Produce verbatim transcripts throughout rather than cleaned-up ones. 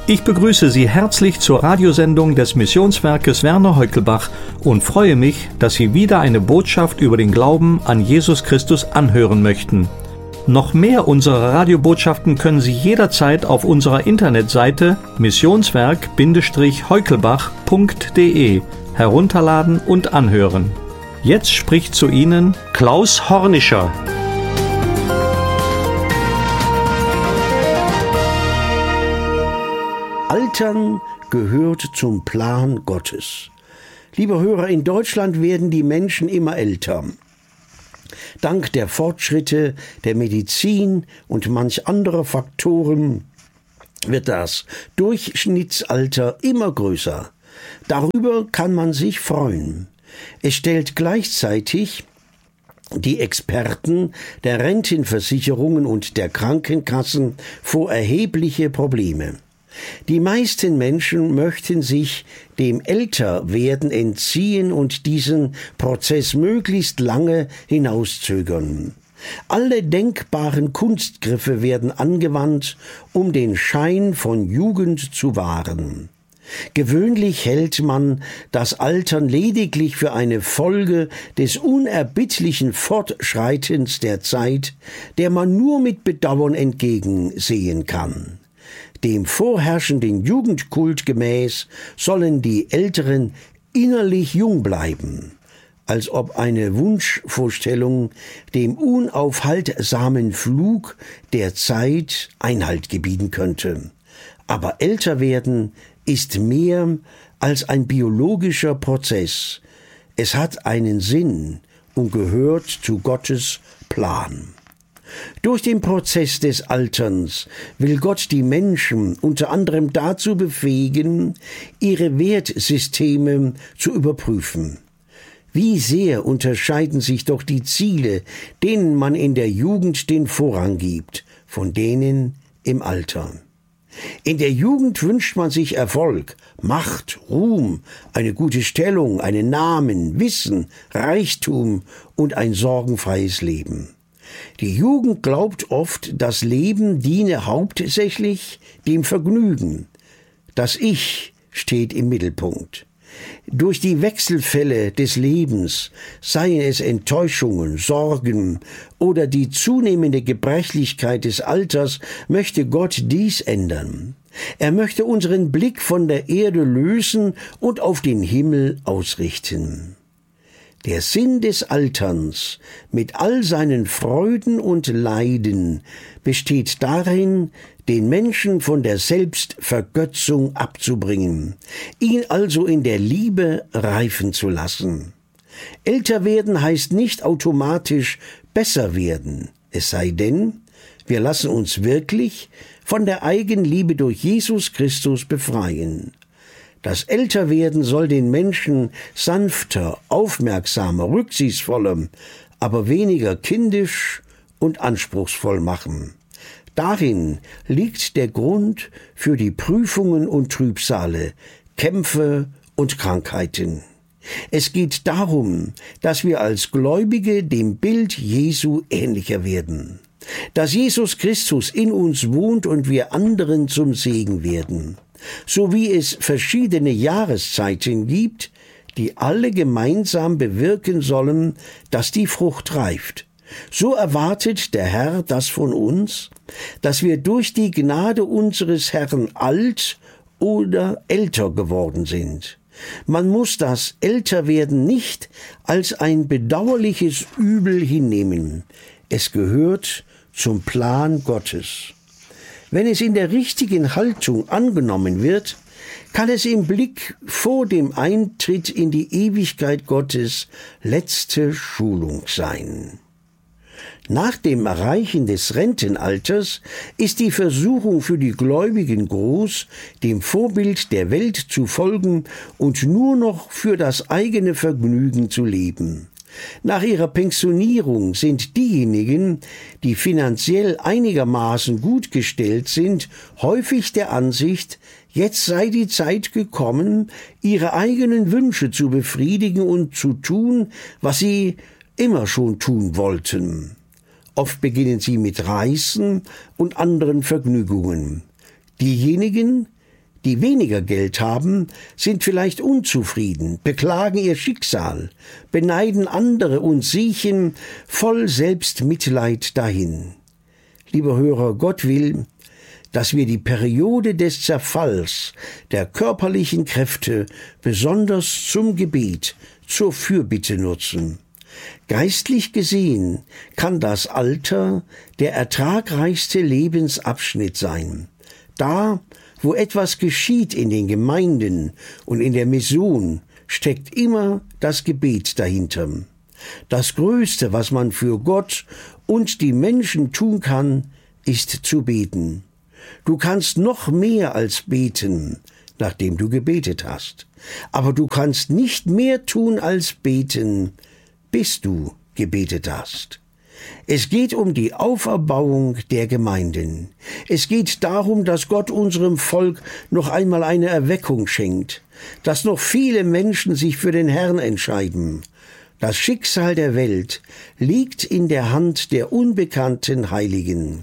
Ich begrüße Sie herzlich zur Radiosendung des Missionswerkes Werner Heukelbach und freue mich, dass Sie wieder eine Botschaft über den Glauben an Jesus Christus anhören möchten. Noch mehr unserer Radiobotschaften können Sie jederzeit auf unserer Internetseite missionswerk Heukelbach punkt de herunterladen und anhören. Jetzt spricht zu Ihnen Klaus Hornischer. Altern gehört zum Plan Gottes. Liebe Hörer, in Deutschland werden die Menschen immer älter. Dank der Fortschritte der Medizin und manch anderer Faktoren wird das Durchschnittsalter immer größer. Darüber kann man sich freuen. Es stellt gleichzeitig die Experten der Rentenversicherungen und der Krankenkassen vor erhebliche Probleme. Die meisten Menschen möchten sich dem Älterwerden entziehen und diesen Prozess möglichst lange hinauszögern. Alle denkbaren Kunstgriffe werden angewandt, um den Schein von Jugend zu wahren. Gewöhnlich hält man das Altern lediglich für eine Folge des unerbittlichen Fortschreitens der Zeit, der man nur mit Bedauern entgegensehen kann. Dem vorherrschenden Jugendkult gemäß sollen die Älteren innerlich jung bleiben, als ob eine Wunschvorstellung dem unaufhaltsamen Flug der Zeit Einhalt gebieten könnte. Aber älter werden ist mehr als ein biologischer Prozess. Es hat einen Sinn und gehört zu Gottes Plan. Durch den Prozess des Alterns will Gott die Menschen unter anderem dazu befähigen, ihre Wertsysteme zu überprüfen. Wie sehr unterscheiden sich doch die Ziele, denen man in der Jugend den Vorrang gibt, von denen im Alter. In der Jugend wünscht man sich Erfolg, Macht, Ruhm, eine gute Stellung, einen Namen, Wissen, Reichtum und ein sorgenfreies Leben. Die Jugend glaubt oft, das Leben diene hauptsächlich dem Vergnügen. Das Ich steht im Mittelpunkt. Durch die Wechselfälle des Lebens, seien es Enttäuschungen, Sorgen oder die zunehmende Gebrechlichkeit des Alters, möchte Gott dies ändern. Er möchte unseren Blick von der Erde lösen und auf den Himmel ausrichten. Der Sinn des Alterns mit all seinen Freuden und Leiden besteht darin, den Menschen von der Selbstvergötzung abzubringen, ihn also in der Liebe reifen zu lassen. Älter werden heißt nicht automatisch besser werden, es sei denn, wir lassen uns wirklich von der Eigenliebe durch Jesus Christus befreien. Das Älterwerden soll den Menschen sanfter, aufmerksamer, rücksichtsvoller, aber weniger kindisch und anspruchsvoll machen. Darin liegt der Grund für die Prüfungen und Trübsale, Kämpfe und Krankheiten. Es geht darum, dass wir als Gläubige dem Bild Jesu ähnlicher werden, dass Jesus Christus in uns wohnt und wir anderen zum Segen werden. So wie es verschiedene Jahreszeiten gibt, die alle gemeinsam bewirken sollen, dass die Frucht reift. So erwartet der Herr das von uns, dass wir durch die Gnade unseres Herrn alt oder älter geworden sind. Man muss das Älterwerden nicht als ein bedauerliches Übel hinnehmen. Es gehört zum Plan Gottes. Wenn es in der richtigen Haltung angenommen wird, kann es im Blick vor dem Eintritt in die Ewigkeit Gottes letzte Schulung sein. Nach dem Erreichen des Rentenalters ist die Versuchung für die Gläubigen groß, dem Vorbild der Welt zu folgen und nur noch für das eigene Vergnügen zu leben. Nach ihrer Pensionierung sind diejenigen, die finanziell einigermaßen gut gestellt sind, häufig der Ansicht, jetzt sei die Zeit gekommen, ihre eigenen Wünsche zu befriedigen und zu tun, was sie immer schon tun wollten. Oft beginnen sie mit Reisen und anderen Vergnügungen. Diejenigen, die weniger Geld haben, sind vielleicht unzufrieden, beklagen ihr Schicksal, beneiden andere und siechen voll Selbstmitleid dahin. Lieber Hörer, Gott will, dass wir die Periode des Zerfalls der körperlichen Kräfte besonders zum Gebet, zur Fürbitte nutzen. Geistlich gesehen kann das Alter der ertragreichste Lebensabschnitt sein. Da, wo etwas geschieht in den Gemeinden und in der Mission, steckt immer das Gebet dahinter. Das Größte, was man für Gott und die Menschen tun kann, ist zu beten. Du kannst noch mehr als beten, nachdem du gebetet hast. Aber du kannst nicht mehr tun als beten, bis du gebetet hast. Es geht um die Auferbauung der Gemeinden. Es geht darum, dass Gott unserem Volk noch einmal eine Erweckung schenkt, dass noch viele Menschen sich für den Herrn entscheiden. Das Schicksal der Welt liegt in der Hand der unbekannten Heiligen.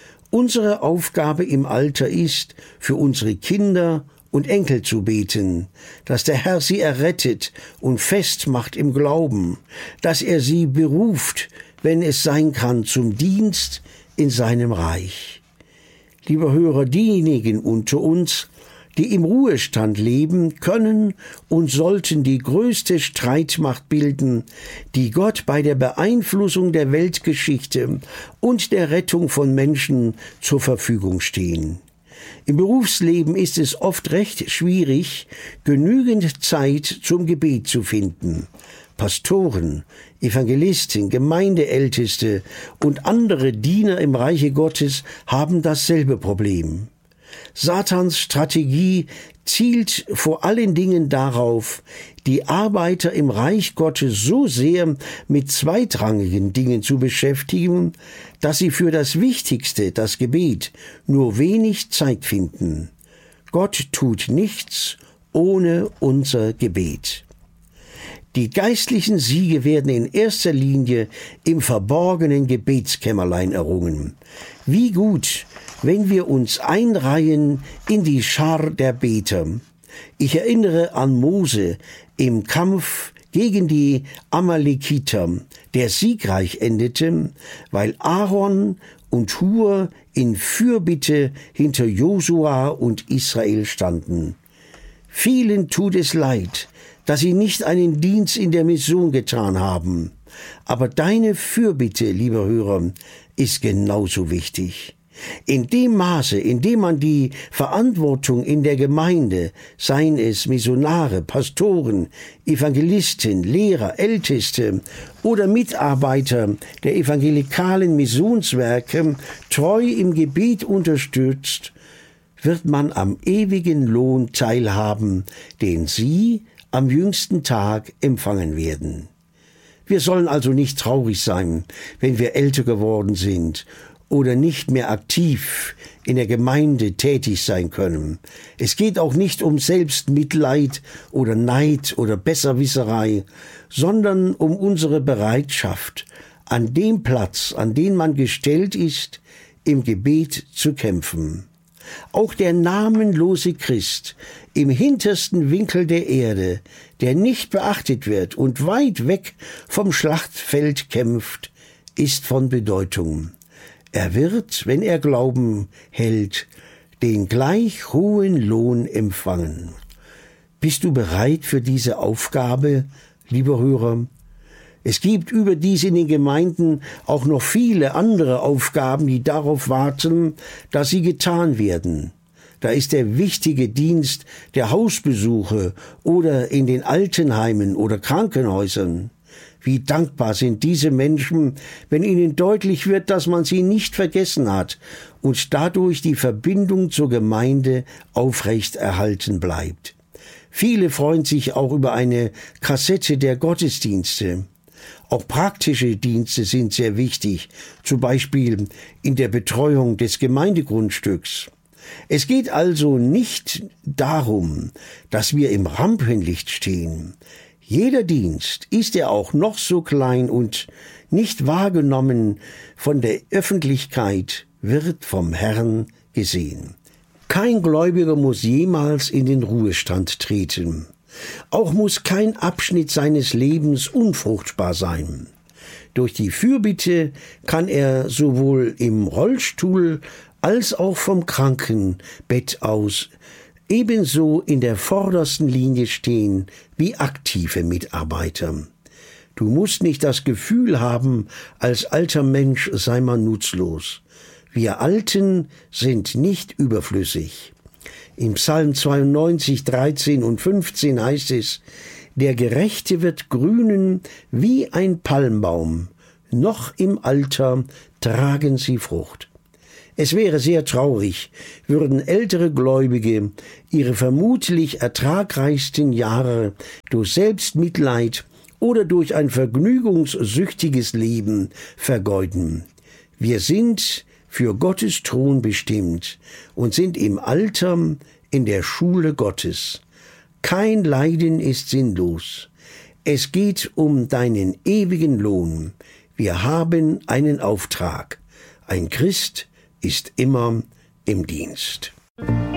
Unsere Aufgabe im Alter ist, für unsere Kinder und Enkel zu beten, dass der Herr sie errettet und festmacht im Glauben, dass er sie beruft, wenn es sein kann, zum Dienst in seinem Reich. Lieber Hörer, diejenigen unter uns, die im Ruhestand leben, können und sollten die größte Streitmacht bilden, die Gott bei der Beeinflussung der Weltgeschichte und der Rettung von Menschen zur Verfügung stehen. Im Berufsleben ist es oft recht schwierig, genügend Zeit zum Gebet zu finden. Pastoren, Evangelisten, Gemeindeälteste und andere Diener im Reiche Gottes haben dasselbe Problem. Satans Strategie zielt vor allen Dingen darauf, die Arbeiter im Reich Gottes so sehr mit zweitrangigen Dingen zu beschäftigen, dass sie für das Wichtigste, das Gebet, nur wenig Zeit finden. Gott tut nichts ohne unser Gebet. Die geistlichen Siege werden in erster Linie im verborgenen Gebetskämmerlein errungen. Wie gut, wenn wir uns einreihen in die Schar der Beter. Ich erinnere an Mose im Kampf gegen die Amalekiter, der siegreich endete, weil Aaron und Hur in Fürbitte hinter Josua und Israel standen. Vielen tut es leid, dass sie nicht einen Dienst in der Mission getan haben. Aber deine Fürbitte, lieber Hörer, ist genauso wichtig. In dem Maße, in dem man die Verantwortung in der Gemeinde, seien es Missionare, Pastoren, Evangelisten, Lehrer, Älteste oder Mitarbeiter der evangelikalen Missionswerke, treu im Gebet unterstützt, wird man am ewigen Lohn teilhaben, den sie am jüngsten Tag empfangen werden. Wir sollen also nicht traurig sein, wenn wir älter geworden sind oder nicht mehr aktiv in der Gemeinde tätig sein können. Es geht auch nicht um Selbstmitleid oder Neid oder Besserwisserei, sondern um unsere Bereitschaft, an dem Platz, an den man gestellt ist, im Gebet zu kämpfen. Auch der namenlose Christ im hintersten Winkel der Erde, der nicht beachtet wird und weit weg vom Schlachtfeld kämpft, ist von Bedeutung. Er wird, wenn er Glauben hält, den gleich hohen Lohn empfangen. Bist du bereit für diese Aufgabe, lieber Hörer? Es gibt überdies in den Gemeinden auch noch viele andere Aufgaben, die darauf warten, dass sie getan werden. Da ist der wichtige Dienst der Hausbesuche oder in den Altenheimen oder Krankenhäusern. Wie dankbar sind diese Menschen, wenn ihnen deutlich wird, dass man sie nicht vergessen hat und dadurch die Verbindung zur Gemeinde aufrecht erhalten bleibt. Viele freuen sich auch über eine Kassette der Gottesdienste. Auch praktische Dienste sind sehr wichtig, zum Beispiel in der Betreuung des Gemeindegrundstücks. Es geht also nicht darum, dass wir im Rampenlicht stehen. Jeder Dienst, ist er auch noch so klein und nicht wahrgenommen von der Öffentlichkeit, wird vom Herrn gesehen. Kein Gläubiger muss jemals in den Ruhestand treten. Auch muss kein Abschnitt seines Lebens unfruchtbar sein. Durch die Fürbitte kann er sowohl im Rollstuhl als auch vom Krankenbett aus ebenso in der vordersten Linie stehen wie aktive Mitarbeiter. Du musst nicht das Gefühl haben, als alter Mensch sei man nutzlos. Wir Alten sind nicht überflüssig. Im Psalm zweiundneunzig, dreizehn und fünfzehn heißt es: Der Gerechte wird grünen wie ein Palmbaum, noch im Alter tragen sie Frucht. Es wäre sehr traurig, würden ältere Gläubige ihre vermutlich ertragreichsten Jahre durch Selbstmitleid oder durch ein vergnügungssüchtiges Leben vergeuden. Wir sind für Gottes Thron bestimmt und sind im Alter in der Schule Gottes. Kein Leiden ist sinnlos. Es geht um deinen ewigen Lohn. Wir haben einen Auftrag. Ein Christ ist immer im Dienst.